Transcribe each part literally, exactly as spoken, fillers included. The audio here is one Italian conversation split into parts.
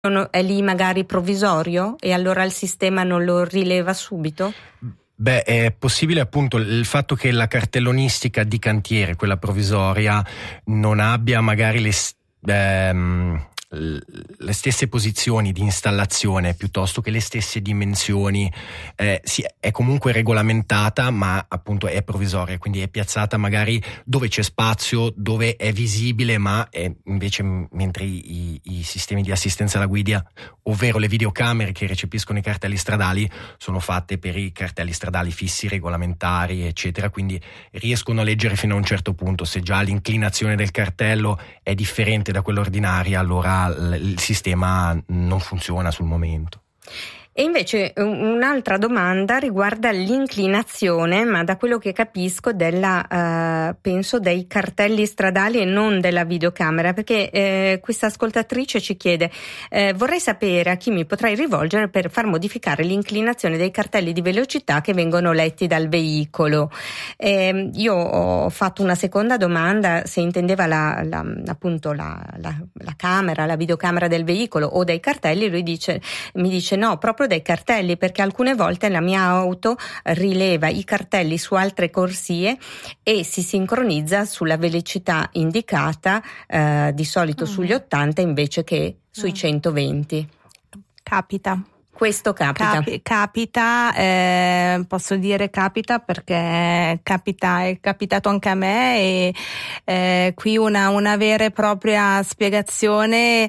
è lì magari provvisorio e allora il sistema non lo rileva subito? Beh, è possibile appunto il fatto che la cartellonistica di cantiere, quella provvisoria, non abbia magari le, ehm, le stesse posizioni di installazione piuttosto che le stesse dimensioni, eh, sì, è comunque regolamentata ma appunto è provvisoria, quindi è piazzata magari dove c'è spazio, dove è visibile, ma è invece mentre i, i, i sistemi di assistenza alla guida, ovvero le videocamere che recepiscono i cartelli stradali, sono fatte per i cartelli stradali fissi, regolamentari eccetera, quindi riescono a leggere fino a un certo punto. Se già l'inclinazione del cartello è differente da quella ordinaria, allora il sistema non funziona sul momento. E invece un'altra domanda riguarda l'inclinazione, ma da quello che capisco della uh, penso dei cartelli stradali e non della videocamera, perché eh, questa ascoltatrice ci chiede eh, vorrei sapere a chi mi potrei rivolgere per far modificare l'inclinazione dei cartelli di velocità che vengono letti dal veicolo. Eh, io ho fatto una seconda domanda se intendeva la, la, appunto la, la, la camera, la videocamera del veicolo o dei cartelli. Lui dice, mi dice no, proprio dei cartelli, perché alcune volte la mia auto rileva i cartelli su altre corsie e si sincronizza sulla velocità indicata, eh, di solito mm. sugli ottanta invece che sui mm. centoventi. Capita. Questo capita. Capi, capita, eh, posso dire capita perché capita, è capitato anche a me e eh, qui una, una vera e propria spiegazione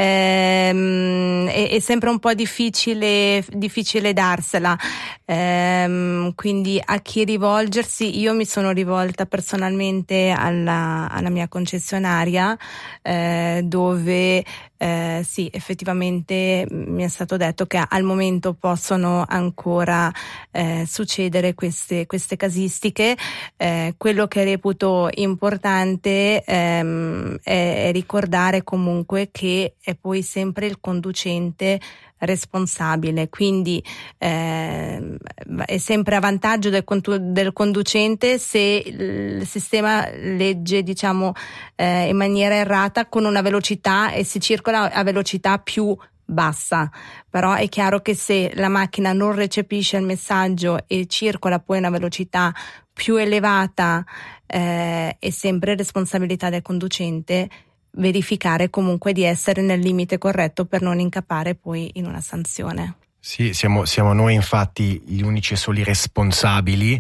ehm, è, è sempre un po' difficile, difficile darsela. Ehm, quindi a chi rivolgersi? Io mi sono rivolta personalmente alla, alla mia concessionaria eh, dove Eh, sì, effettivamente mi è stato detto che al momento possono ancora eh, succedere queste, queste casistiche. Eh, quello che reputo importante ehm, è, è ricordare comunque che è poi sempre il conducente responsabile, quindi eh, è sempre a vantaggio del, del conducente se il sistema legge diciamo eh, in maniera errata con una velocità e si circola a velocità più bassa, però è chiaro che se la macchina non recepisce il messaggio e circola poi a una velocità più elevata eh, è sempre responsabilità del conducente verificare comunque di essere nel limite corretto per non incappare poi in una sanzione. Sì, siamo, siamo noi infatti gli unici e soli responsabili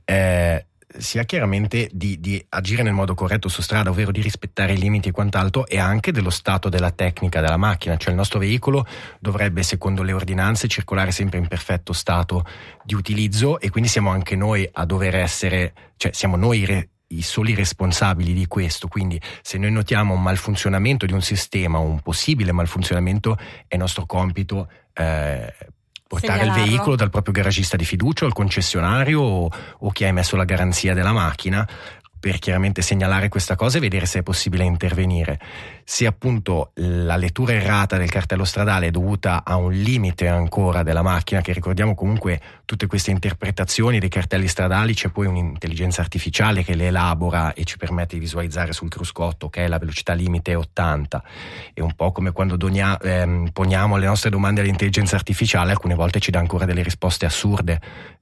eh, sia chiaramente di, di agire nel modo corretto su strada, ovvero di rispettare i limiti e quant'altro, e anche dello stato della tecnica della macchina, cioè il nostro veicolo dovrebbe, secondo le ordinanze, circolare sempre in perfetto stato di utilizzo, e quindi siamo anche noi a dover essere, cioè siamo noi re, i soli responsabili di questo. Quindi se noi notiamo un malfunzionamento di un sistema o un possibile malfunzionamento, è nostro compito eh, portare segnalarlo. Il veicolo dal proprio garagista di fiducia o al concessionario o, o chi ha emesso la garanzia della macchina, per chiaramente segnalare questa cosa e vedere se è possibile intervenire. Se appunto la lettura errata del cartello stradale è dovuta a un limite ancora della macchina, che ricordiamo comunque tutte queste interpretazioni dei cartelli stradali, c'è poi un'intelligenza artificiale che le elabora e ci permette di visualizzare sul cruscotto che la velocità limite è ottanta. È un po' come quando donia, ehm, poniamo le nostre domande all'intelligenza artificiale, alcune volte ci dà ancora delle risposte assurde.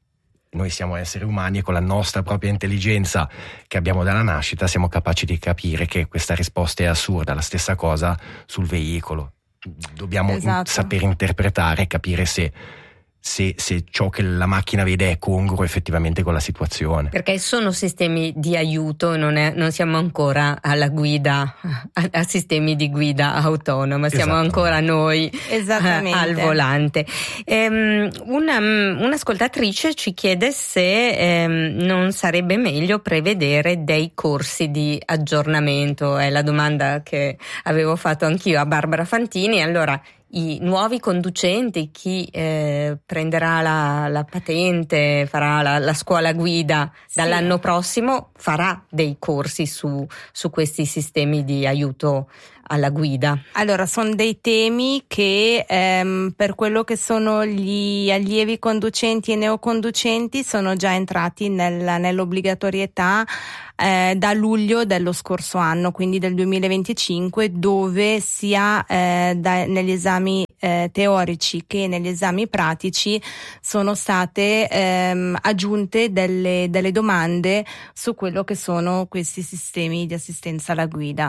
Noi siamo esseri umani e con la nostra propria intelligenza che abbiamo dalla nascita siamo capaci di capire che questa risposta è assurda. La stessa cosa sul veicolo. Dobbiamo esatto. in- saper interpretare e capire se, se, se ciò che la macchina vede è congruo effettivamente con la situazione. Perché sono sistemi di aiuto, non, è, non siamo ancora alla guida, a, a sistemi di guida autonoma, siamo ancora noi Esattamente. al volante. Ehm, una, un'ascoltatrice ci chiede se ehm, non sarebbe meglio prevedere dei corsi di aggiornamento, è la domanda che avevo fatto anch'io a Barbara Fantini. Allora, i nuovi conducenti, chi eh, prenderà la, la patente, farà la, la scuola guida dall'anno sì. prossimo, farà dei corsi su, su questi sistemi di aiuto alla guida? Allora, sono dei temi che ehm, per quello che sono gli allievi conducenti e neoconducenti sono già entrati nel, nell'obbligatorietà eh, da luglio dello scorso anno, quindi del duemilaventicinque, dove sia eh, da, negli esami eh, teorici che negli esami pratici sono state ehm, aggiunte delle, delle domande su quello che sono questi sistemi di assistenza alla guida.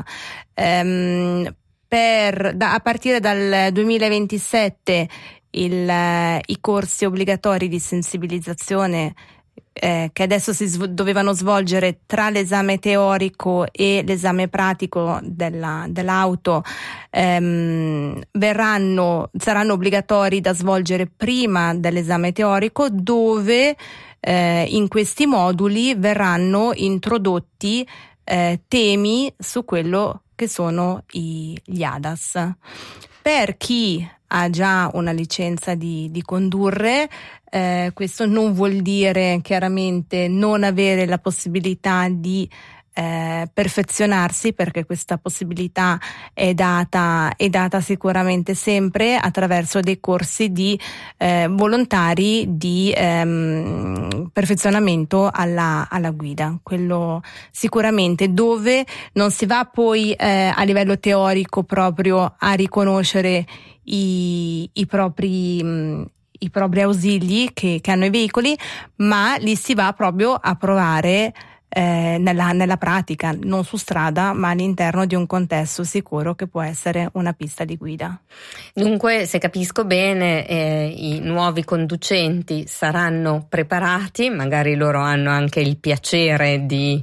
Ehm, per, da, a partire dal duemilaventisette il, eh, i corsi obbligatori di sensibilizzazione Eh, che adesso si sv- dovevano svolgere tra l'esame teorico e l'esame pratico della, dell'auto ehm, verranno, saranno obbligatori da svolgere prima dell'esame teorico, dove eh, in questi moduli verranno introdotti eh, temi su quello che sono i, gli A D A S. Per chi ha già una licenza di, di condurre, eh, questo non vuol dire chiaramente non avere la possibilità di eh, perfezionarsi, perché questa possibilità è data, è data sicuramente sempre attraverso dei corsi di eh, volontari di ehm, perfezionamento alla, alla guida. Quello sicuramente, dove non si va poi eh, a livello teorico proprio a riconoscere i, i propri mh, i propri ausili che, che hanno i veicoli, ma li si va proprio a provare eh, nella, nella pratica, non su strada, ma all'interno di un contesto sicuro che può essere una pista di guida. Dunque, se capisco bene, eh, i nuovi conducenti saranno preparati, magari loro hanno anche il piacere di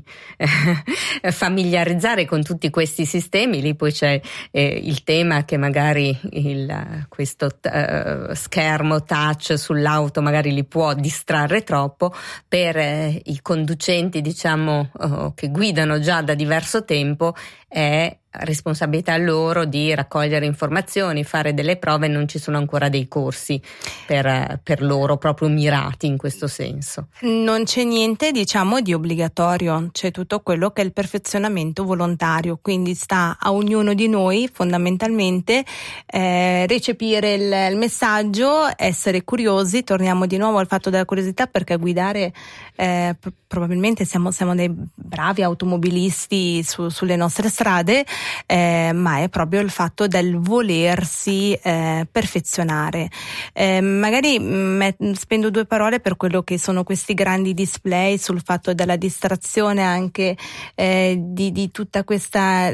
eh, familiarizzare con tutti questi sistemi. Lì poi c'è eh, il tema che magari il, questo uh, schermo touch sull'auto magari li può distrarre troppo. Per eh, i conducenti, diciamo, uh, che guidano già da diverso tempo, è responsabilità loro di raccogliere informazioni, fare delle prove. Non ci sono ancora dei corsi per, per loro proprio mirati in questo senso. Non c'è niente, diciamo, di obbligatorio, c'è tutto quello che è il perfezionamento volontario, quindi sta a ognuno di noi fondamentalmente eh, recepire il, il messaggio, essere curiosi. Torniamo di nuovo al fatto della curiosità, perché guidare eh, pr- probabilmente siamo, siamo dei bravi automobilisti su, sulle nostre strade, Eh, ma è proprio il fatto del volersi eh, perfezionare. Eh, magari me, spendo due parole per quello che sono questi grandi display, sul fatto della distrazione anche eh, di, di tutta questa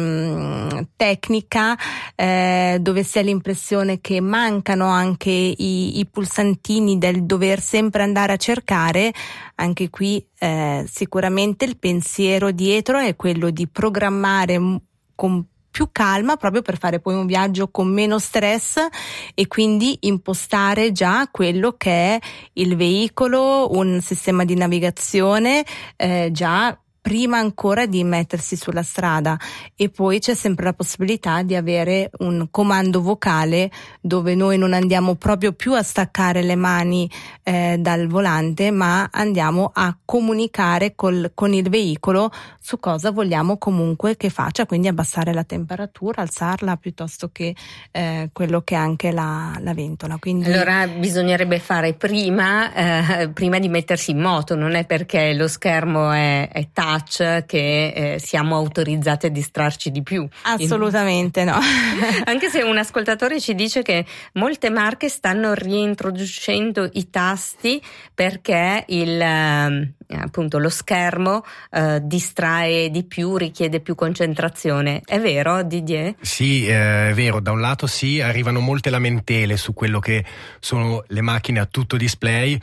ehm, tecnica, eh, dove si ha l'impressione che mancano anche i, i pulsantini del dover sempre andare a cercare. Anche qui eh, sicuramente il pensiero dietro è quello di programmare con più calma, proprio per fare poi un viaggio con meno stress, e quindi impostare già quello che è il veicolo, un sistema di navigazione eh, già prima ancora di mettersi sulla strada. E poi c'è sempre la possibilità di avere un comando vocale, dove noi non andiamo proprio più a staccare le mani eh, dal volante, ma andiamo a comunicare col, con il veicolo su cosa vogliamo comunque che faccia, quindi abbassare la temperatura, alzarla, piuttosto che eh, quello che è anche la, la ventola. Quindi allora bisognerebbe fare prima eh, prima di mettersi in moto. Non è perché lo schermo è, è touch che eh, siamo autorizzati a distrarci di più. Assolutamente no. Anche se un ascoltatore ci dice che molte marche stanno reintroducendo i tasti, perché il eh, appunto lo schermo eh, distrae di più, richiede più concentrazione. È vero, Didier? Sì, eh, è vero. Da un lato sì, arrivano molte lamentele su quello che sono le macchine a tutto display,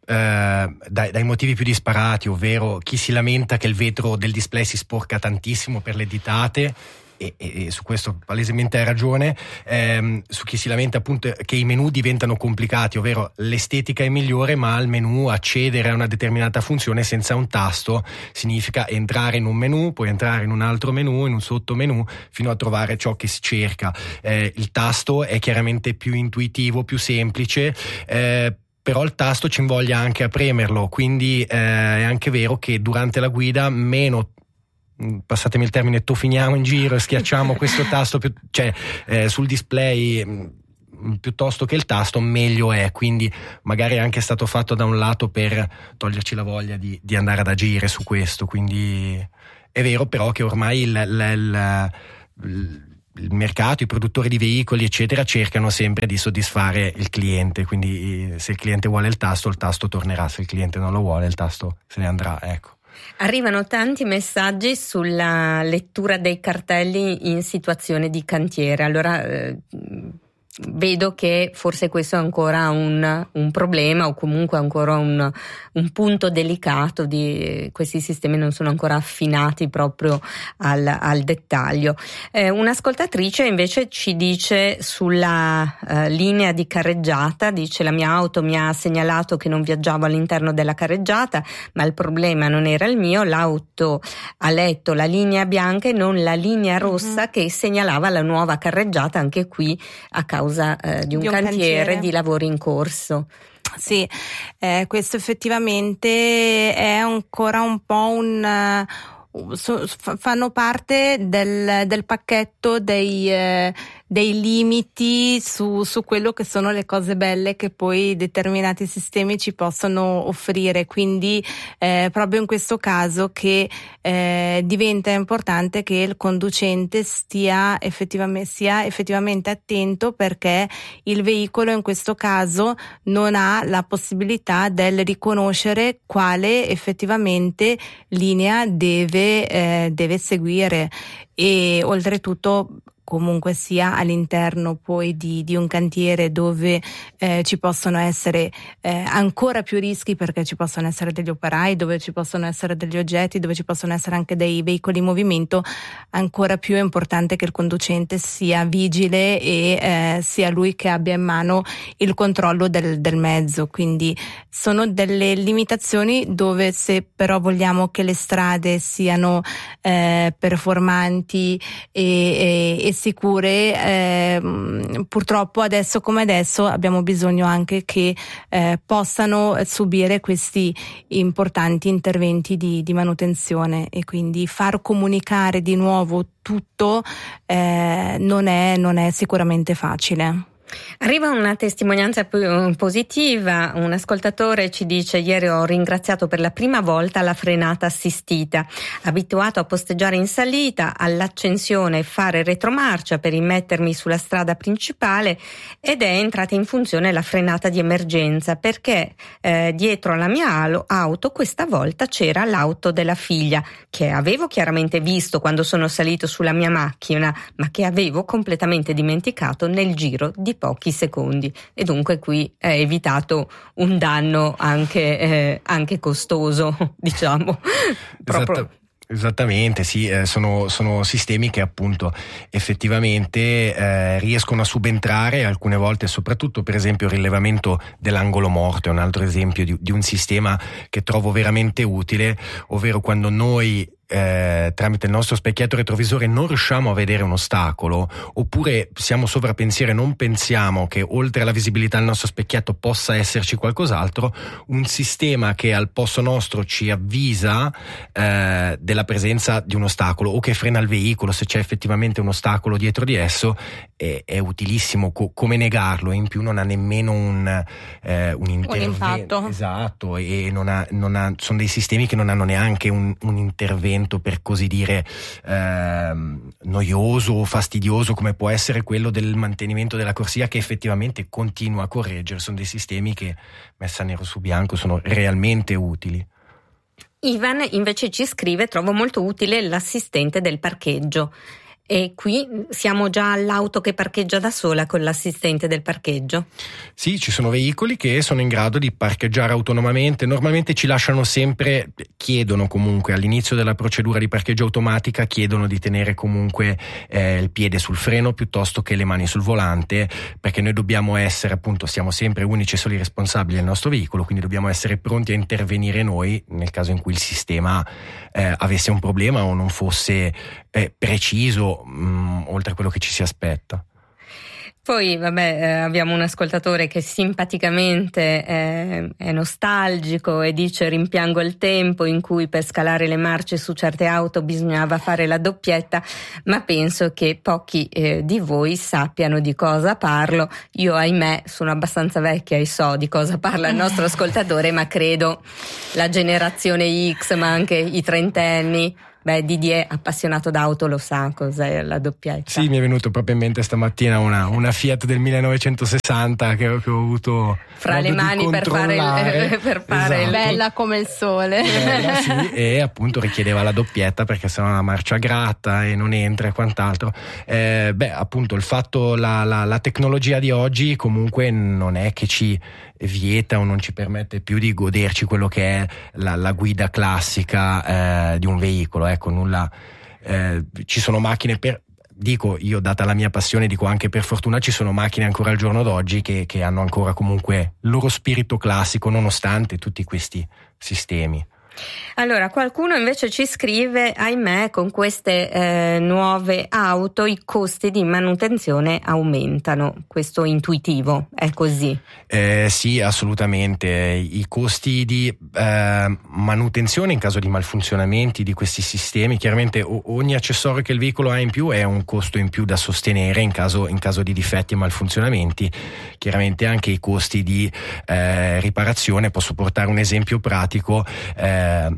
eh, dai, dai motivi più disparati, ovvero chi si lamenta che il vetro del display si sporca tantissimo per le ditate. E, e, e su questo palesemente hai ragione, ehm, su chi si lamenta appunto che i menu diventano complicati, ovvero l'estetica è migliore, ma al menu accedere a una determinata funzione senza un tasto significa entrare in un menu, poi entrare in un altro menu, in un sottomenu, fino a trovare ciò che si cerca. Eh, il tasto è chiaramente più intuitivo, più semplice, eh, però il tasto ci invoglia anche a premerlo, quindi eh, è anche vero che durante la guida meno passatemi il termine, tofiniamo in giro e schiacciamo questo tasto più, cioè eh, sul display mh, piuttosto che il tasto, meglio è. Quindi magari è anche stato fatto da un lato per toglierci la voglia di, di andare ad agire su questo. Quindi è vero però che ormai il, il, il, il mercato, i produttori di veicoli eccetera cercano sempre di soddisfare il cliente, quindi se il cliente vuole il tasto, il tasto tornerà, se il cliente non lo vuole il tasto se ne andrà, ecco. Arrivano tanti messaggi sulla lettura dei cartelli in situazione di cantiere. Allora eh, vedo che forse questo è ancora un, un problema, o comunque ancora un, un punto delicato. Di questi sistemi non sono ancora affinati proprio al, al dettaglio. Eh, un'ascoltatrice invece ci dice sulla eh, linea di carreggiata, dice: la mia auto mi ha segnalato che non viaggiavo all'interno della carreggiata, ma il problema non era il mio, l'auto ha letto la linea bianca e non la linea rossa, mm-hmm, che segnalava la nuova carreggiata, anche qui a causa eh, di un, di un cantiere, cantiere di lavori in corso. Sì, eh, questo effettivamente è ancora un po' un uh, so, fanno parte del, del pacchetto dei, eh, dei limiti su, su quello che sono le cose belle che poi determinati sistemi ci possono offrire. Quindi eh, proprio in questo caso che eh, diventa importante che il conducente stia effettivamente, sia effettivamente attento, perché il veicolo in questo caso non ha la possibilità del riconoscere quale effettivamente linea deve, eh, deve seguire, e oltretutto comunque sia all'interno poi di, di un cantiere dove eh, ci possono essere eh, ancora più rischi, perché ci possono essere degli operai, dove ci possono essere degli oggetti, dove ci possono essere anche dei veicoli in movimento. Ancora più è importante che il conducente sia vigile e eh, sia lui che abbia in mano il controllo del, del mezzo. Quindi sono delle limitazioni dove, se però vogliamo che le strade siano eh, performanti e, e, e sicure, eh, purtroppo adesso come adesso abbiamo bisogno anche che eh, possano subire questi importanti interventi di, di manutenzione, e quindi far comunicare di nuovo tutto eh, non è, non è sicuramente facile. Arriva una testimonianza positiva. Un ascoltatore ci dice: ieri ho ringraziato per la prima volta la frenata assistita. Abituato a posteggiare in salita, all'accensione e fare retromarcia per immettermi sulla strada principale, ed è entrata in funzione la frenata di emergenza, perché eh, dietro alla mia auto questa volta c'era l'auto della figlia, che avevo chiaramente visto quando sono salito sulla mia macchina, ma che avevo completamente dimenticato nel giro di pochi secondi, e dunque qui è evitato un danno anche, eh, anche costoso, diciamo. Proprio. Esatto. Esattamente, sì, eh, sono, sono sistemi che appunto effettivamente eh, riescono a subentrare alcune volte, soprattutto per esempio il rilevamento dell'angolo morto è un altro esempio di, di un sistema che trovo veramente utile, ovvero quando noi Eh, tramite il nostro specchietto retrovisore non riusciamo a vedere un ostacolo, oppure siamo sovrappensieri e non pensiamo che oltre alla visibilità del nostro specchietto possa esserci qualcos'altro, un sistema che al posto nostro ci avvisa eh, della presenza di un ostacolo, o che frena il veicolo se c'è effettivamente un ostacolo dietro di esso, è, è utilissimo. Co- come negarlo? E in più non ha nemmeno un, eh, un, interve- un impatto. Esatto, e non ha, non ha, sono dei sistemi che non hanno neanche un, un intervento, per così dire, eh, noioso o fastidioso come può essere quello del mantenimento della corsia, che effettivamente continua a correggere. Sono dei sistemi che, messa nero su bianco, sono realmente utili. Ivan invece ci scrive: trovo molto utile l'assistente del parcheggio. E qui siamo già all'auto che parcheggia da sola con l'assistente del parcheggio? Sì, ci sono veicoli che sono in grado di parcheggiare autonomamente. Normalmente ci lasciano sempre, chiedono comunque all'inizio della procedura di parcheggio automatica, chiedono di tenere comunque eh, il piede sul freno piuttosto che le mani sul volante, perché noi dobbiamo essere, appunto, siamo sempre unici e soli responsabili del nostro veicolo, quindi dobbiamo essere pronti a intervenire noi nel caso in cui il sistema eh, avesse un problema o non fosse eh, preciso, mh, oltre a quello che ci si aspetta. Poi vabbè, eh, abbiamo un ascoltatore che simpaticamente eh, è nostalgico e dice: rimpiango il tempo in cui per scalare le marce su certe auto bisognava fare la doppietta, ma penso che pochi eh, di voi sappiano di cosa parlo. Io, ahimè, sono abbastanza vecchia e so di cosa parla il nostro ascoltatore, ma credo la generazione X, ma anche i trentenni. Beh, Didier, appassionato d'auto, lo sa cos'è la doppietta. Sì, mi è venuto proprio in mente stamattina una, una Fiat del millenovecentosessanta che, che ho avuto fra le mani per fare, il, per fare esatto. il... Bella come il sole. Bella, sì, e appunto richiedeva la doppietta perché sennò la marcia gratta e non entra e quant'altro. Eh, beh, appunto il fatto, la, la, la tecnologia di oggi comunque non è che ci vieta o non ci permette più di goderci quello che è la, la guida classica eh, di un veicolo, ecco, nulla eh, ci sono macchine per dico io, data la mia passione, dico anche per fortuna ci sono macchine ancora al giorno d'oggi che, che hanno ancora comunque il loro spirito classico nonostante tutti questi sistemi. Allora, qualcuno invece ci scrive: ahimè, con queste eh, nuove auto i costi di manutenzione aumentano. Questo intuitivo, è così? Eh, sì, assolutamente. I costi di eh, manutenzione in caso di malfunzionamenti di questi sistemi, chiaramente o, ogni accessorio che il veicolo ha in più è un costo in più da sostenere in caso, in caso di difetti e malfunzionamenti. Chiaramente anche i costi di eh, riparazione. Posso portare un esempio pratico. Eh,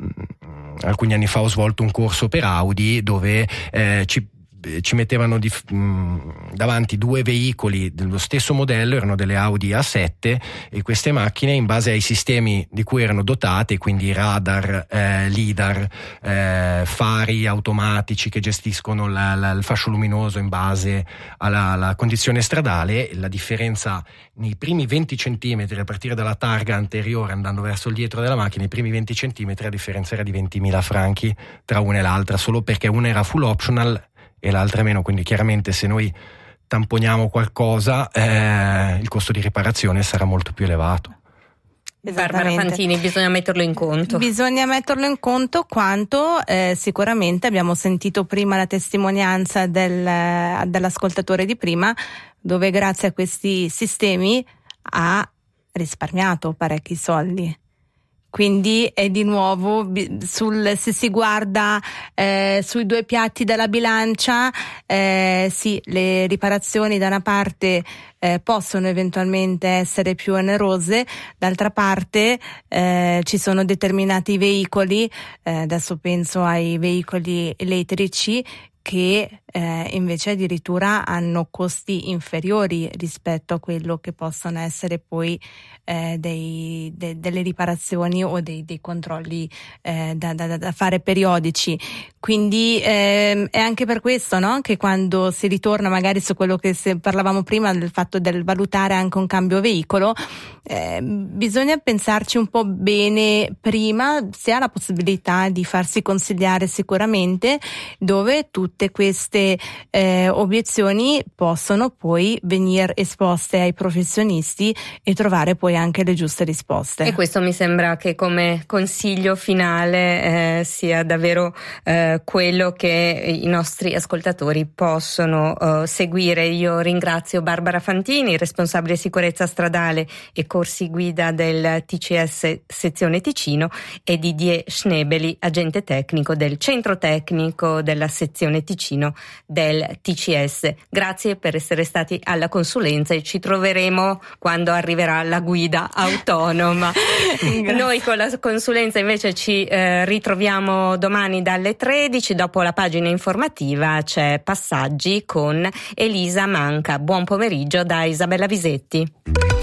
alcuni anni fa ho svolto un corso per Audi dove eh, ci ci mettevano di, mh, davanti due veicoli dello stesso modello, erano delle Audi A sette, e queste macchine, in base ai sistemi di cui erano dotate, quindi radar, eh, lidar, eh, fari automatici che gestiscono la, la, il fascio luminoso in base alla, alla condizione stradale, la differenza nei primi venti centimetri a partire dalla targa anteriore andando verso il dietro della macchina, i primi venti centimetri, la differenza era di ventimila franchi tra una e l'altra, solo perché una era full optional e l'altra meno, quindi chiaramente se noi tamponiamo qualcosa eh, il costo di riparazione sarà molto più elevato. Barbara Fantini, bisogna metterlo in conto. Bisogna metterlo in conto quanto eh, sicuramente abbiamo sentito prima la testimonianza del, dell'ascoltatore di prima, dove grazie a questi sistemi ha risparmiato parecchi soldi. Quindi è di nuovo sul, se si guarda eh, sui due piatti della bilancia, eh, sì, le riparazioni da una parte eh, possono eventualmente essere più onerose, d'altra parte eh, ci sono determinati veicoli, eh, adesso penso ai veicoli elettrici, che eh, invece addirittura hanno costi inferiori rispetto a quello che possono essere poi eh, dei, de, delle riparazioni o dei, dei controlli eh, da, da, da fare periodici. Quindi eh, è anche per questo, no? Che quando si ritorna magari su quello che se parlavamo prima, del fatto del valutare anche un cambio veicolo, eh, bisogna pensarci un po' bene prima, si ha la possibilità di farsi consigliare sicuramente, dove tutte queste eh, obiezioni possono poi venire esposte ai professionisti e trovare poi anche le giuste risposte. E questo mi sembra che come consiglio finale eh, sia davvero eh, quello che i nostri ascoltatori possono eh, seguire. Io ringrazio Barbara Fantini, responsabile sicurezza stradale e corsi guida del T C S sezione Ticino, e Didier Schnebeli, agente tecnico del centro tecnico della sezione Ticino del T C S. Grazie per essere stati alla consulenza e ci troveremo quando arriverà la guida autonoma. Noi con la consulenza invece ci eh, ritroviamo domani dalle tredici, dopo la pagina informativa c'è Passaggi con Elisa Manca. Buon pomeriggio da Isabella Visetti.